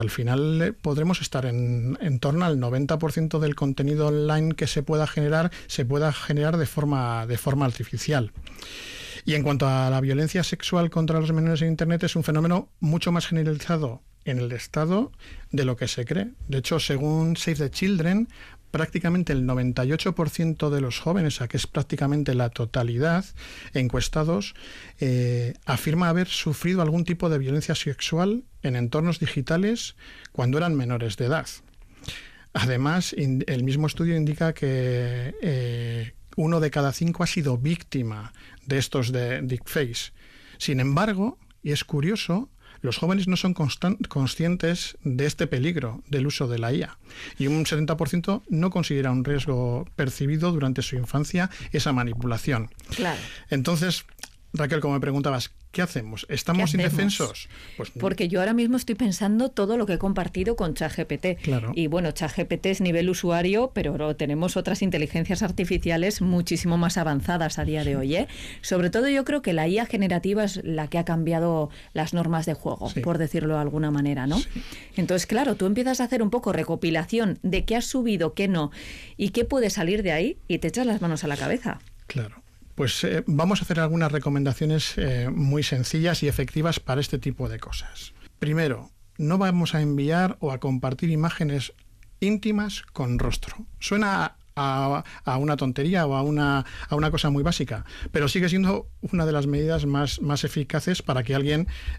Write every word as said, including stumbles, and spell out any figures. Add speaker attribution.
Speaker 1: Al final eh, podremos estar en, en torno al noventa por ciento del contenido online que se pueda generar, se pueda generar de forma, de forma artificial. Y en cuanto a la violencia sexual contra los menores en Internet, es un fenómeno mucho más generalizado en el Estado de lo que se cree. De hecho, según Save the Children, prácticamente el noventa y ocho por ciento de los jóvenes, o sea, que es prácticamente la totalidad, encuestados, eh, afirma haber sufrido algún tipo de violencia sexual en entornos digitales cuando eran menores de edad. Además, in, el mismo estudio indica que eh, uno de cada cinco ha sido víctima de estos de deepfakes. Sin embargo, y es curioso, los jóvenes no son constan- conscientes de este peligro del uso de la I A, y un setenta por ciento no considera un riesgo percibido durante su infancia esa manipulación.
Speaker 2: Claro.
Speaker 1: Entonces, Raquel, como me preguntabas, ¿qué hacemos? ¿Estamos
Speaker 2: ¿Qué hacemos?
Speaker 1: indefensos? Pues,
Speaker 2: Porque yo ahora mismo estoy pensando todo lo que he compartido con ChatGPT.
Speaker 1: Claro.
Speaker 2: Y bueno, ChatGPT es nivel usuario, pero tenemos otras inteligencias artificiales muchísimo más avanzadas a día de hoy, ¿eh? Sobre todo yo creo que la I A generativa es la que ha cambiado las normas de juego,
Speaker 1: sí.
Speaker 2: por decirlo de alguna manera, ¿no?
Speaker 1: Sí.
Speaker 2: Entonces, claro, tú empiezas a hacer un poco recopilación de qué has subido, qué no, y qué puede salir de ahí, y te echas las manos a la cabeza.
Speaker 1: Claro. Pues eh, vamos a hacer algunas recomendaciones eh, muy sencillas y efectivas para este tipo de cosas. Primero, no vamos a enviar o a compartir imágenes íntimas con rostro. Suena a, a una tontería o a una, a una cosa muy básica, pero sigue siendo una de las medidas más, más eficaces para que alguien